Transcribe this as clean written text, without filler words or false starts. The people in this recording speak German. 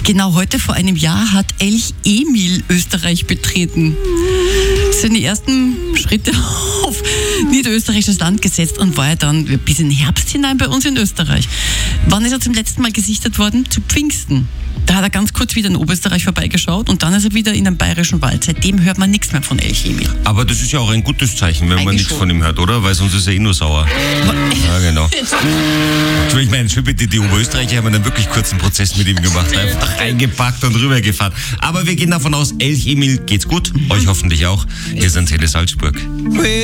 Genau heute vor einem Jahr hat Elch Emil Österreich betreten. Seine ersten Schritte auf niederösterreichisches Land gesetzt und war ja dann bis in den Herbst hinein bei uns in Österreich. Wann ist er zum letzten Mal gesichtet worden? Zu Pfingsten. Da hat er ganz kurz wieder in Oberösterreich vorbeigeschaut und dann ist er wieder in einem bayerischen Wald. Seitdem hört man nichts mehr von Elch Emil. Aber das ist ja auch ein gutes Zeichen, wenn man Eigentlich nichts schon. von ihm hört, oder? Weil sonst ist er eh nur sauer. Ja, genau. Ich meine, schon bitte, die Oberösterreicher haben einen wirklich kurzen Prozess mit ihm gemacht. Einfach eingepackt und rübergefahren. Aber wir gehen davon aus, Elch Emil geht's gut. Euch hoffentlich auch. Hier sind Tele Salzburg.